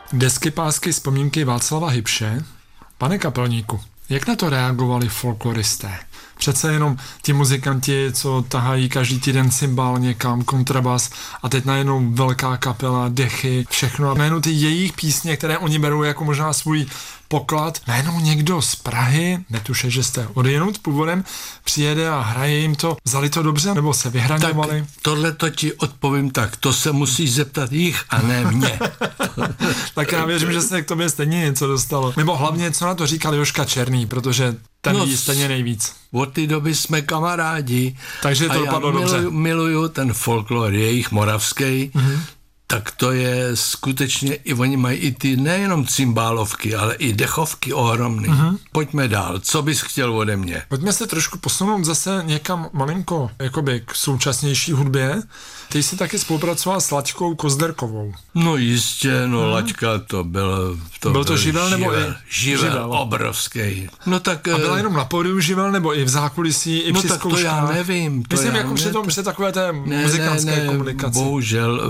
Desky, pásky, vzpomínky Václava Hybše. Pane Kapelníku, jak na to reagovali folkloristé? Přece jenom ti muzikanti, co tahají každý týden cymbál někam, kontrabas a teď najednou velká kapela, dechy, všechno a najednou ty jejich písně, které oni berou jako možná svůj poklad, najednou někdo z Prahy, netuše, že jste odjenut původem, přijede a hraje jim to, vzali to dobře nebo se vyhraňovali? Tak tohle to ti odpovím tak, to se musíš zeptat jich a ne mě. Tak já věřím, že se k tobě stejně něco dostalo. Nebo hlavně, co na to říkal Jožka Černý, protože ten ví stejně nejvíc. Od té doby jsme kamarádi. Takže to dopadlo dobře. Miluju ten folklor jejich moravský. Tak to je skutečně, i oni mají i ty nejenom cymbálovky, ale i dechovky ohromný. Pojďme dál, co bys chtěl ode mě? Pojďme se trošku posunout zase někam malinko jakoby k současnější hudbě. Ty jsi taky spolupracoval s Laďkou Kozderkovou. No jistě, Laďka to byl... Byl to živel nebo i? Živel, obrovský. No tak... A byla jenom na pódiu živel, nebo i v zákulisí, i při zkouškách? No tak to já nevím. Myslím, jako při takové té muzikantské komunikaci. Bohužel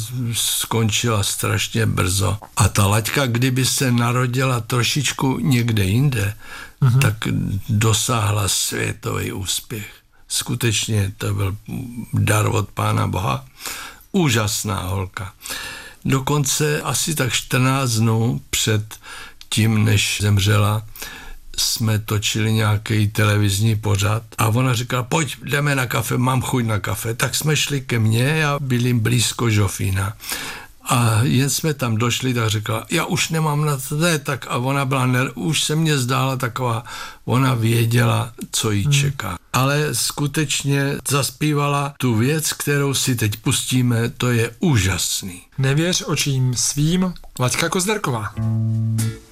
skončila strašně brzo. A ta Laďka, kdyby se narodila trošičku někde jinde, tak dosáhla světový úspěch. Skutečně to byl dar od Pána Boha. Úžasná holka. Dokonce asi tak 14 dnů před tím, než zemřela, jsme točili nějaký televizní pořad a ona říkala, pojď, jdeme na kafe, mám chuť na kafe. Tak jsme šli ke mně a byli blízko Žofína. A jen jsme tam došli, tak řekla, já už nemám na to, tak a ona byla, už se mně zdála taková, ona věděla, co jí čeká. Ale skutečně zaspívala tu věc, kterou si teď pustíme, to je úžasný. Nevěř očím svým, Laďka Kozderková.